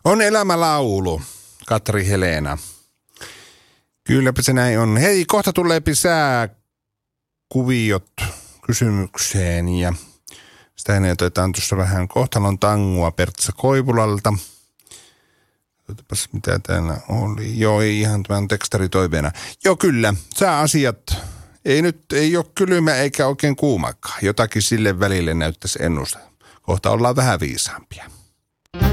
On elämälaulu, Katri Helena. Kylläpä se näin on. Hei, kohta tulee sääkuviot kysymykseen ja sitä ennen otetaan tuossa vähän kohtalon tangua Pertsa Koivulalta. Otapas mitä täällä oli. Joo, ei ihan tämän tekstaritoiveena. Joo, kyllä. Sääasiat. Ei ole kylmä eikä oikein kuumakaan. Jotakin sille välille näyttäisi ennustaa. Kohta ollaan vähän viisaampia.